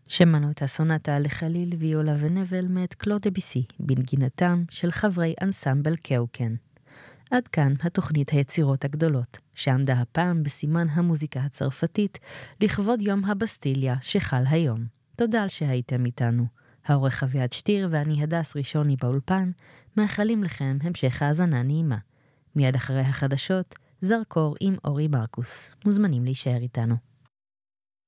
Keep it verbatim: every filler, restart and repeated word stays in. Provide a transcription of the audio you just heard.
שמענו את הסונטה לחליל ויולה ונבל מאת קלוד דביסי, בנגינתם של חברי אנסמבל קאוקן. עד כאן התוכנית היצירות הגדולות, שעמדה הפעם בסימן המוזיקה הצרפתית, לכבוד יום הבסטיליה שחל היום. תודה על שהייתם איתנו. העורך אביעד שטיר ואני הדס ראשוני באולפן, מאחלים לכם המשך האזנה נעימה. מיד אחרי החדשות, זרקור עם אורי מרקוס. מוזמנים להישאר איתנו.